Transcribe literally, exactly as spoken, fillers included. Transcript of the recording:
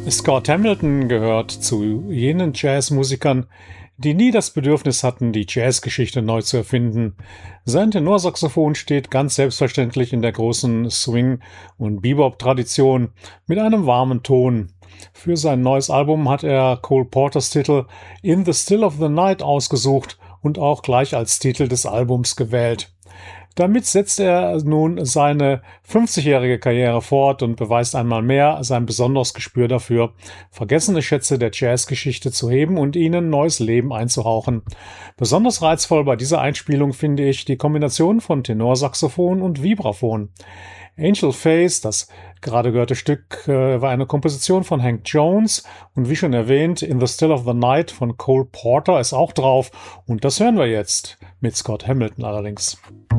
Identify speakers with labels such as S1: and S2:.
S1: Scott Hamilton gehört zu jenen Jazzmusikern, die nie das Bedürfnis hatten, die Jazzgeschichte neu zu erfinden. Sein Tenorsaxophon steht ganz selbstverständlich in der großen Swing- und Bebop-Tradition mit einem warmen Ton. Für sein neues Album hat er Cole Porters Titel In the Still of the Night ausgesucht und auch gleich als Titel des Albums gewählt. Damit setzt er nun seine fünfzigjährige Karriere fort und beweist einmal mehr sein besonderes Gespür dafür, vergessene Schätze der Jazzgeschichte zu heben und ihnen neues Leben einzuhauchen. Besonders reizvoll bei dieser Einspielung finde ich die Kombination von Tenorsaxophon und Vibraphon. Angel Face, das gerade gehörte Stück, äh, war eine Komposition von Hank Jones und wie schon erwähnt, In the Still of the Night von Cole Porter ist auch drauf und das hören wir jetzt, mit Scott Hamilton allerdings.